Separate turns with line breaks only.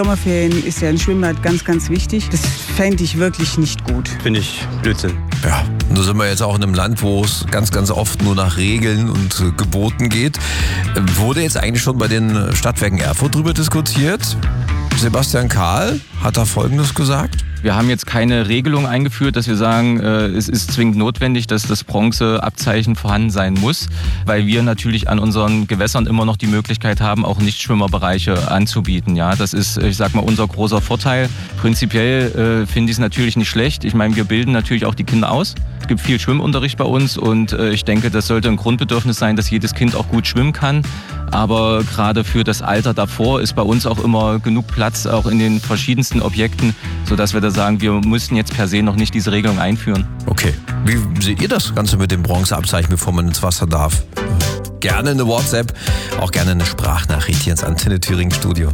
Sommerferien ist ja ein Schwimmbad ganz, ganz wichtig. Das fände ich wirklich nicht gut.
Finde ich Blödsinn.
Ja, nur sind wir jetzt auch in einem Land, wo es ganz, ganz oft nur nach Regeln und Geboten geht. Wurde jetzt eigentlich schon bei den Stadtwerken Erfurt drüber diskutiert? Sebastian Kahl hat da Folgendes gesagt.
Wir haben jetzt keine Regelung eingeführt, dass wir sagen, es ist zwingend notwendig, dass das Bronzeabzeichen vorhanden sein muss, weil wir natürlich an unseren Gewässern immer noch die Möglichkeit haben, auch Nichtschwimmerbereiche anzubieten. Ja, das ist, ich sag mal, unser großer Vorteil. Prinzipiell finde ich es natürlich nicht schlecht. Ich meine, wir bilden natürlich auch die Kinder aus. Es gibt viel Schwimmunterricht bei uns und ich denke, das sollte ein Grundbedürfnis sein, dass jedes Kind auch gut schwimmen kann. Aber gerade für das Alter davor ist bei uns auch immer genug Platz, auch in den verschiedensten Objekten, sodass wir da sagen, wir müssten jetzt per se noch nicht diese Regelung einführen.
Okay, wie seht ihr das Ganze mit dem Bronzeabzeichen, bevor man ins Wasser darf? Gerne eine WhatsApp, auch gerne eine Sprachnachricht hier ins Antenne Thüringen Studio.